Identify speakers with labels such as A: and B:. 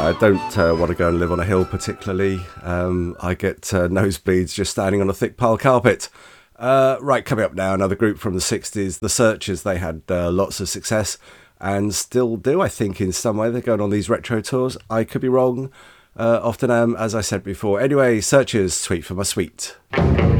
A: Don't want to go and live on a hill particularly. I get nosebleeds just standing on a thick pile carpet. Right, coming up now, another group from the 60s, The Searchers. They had lots of success and still do, I think, in some way. They're going on these retro tours. I could be wrong. Often am, as I said before. Anyway, Searchers, Sweet for My Sweet.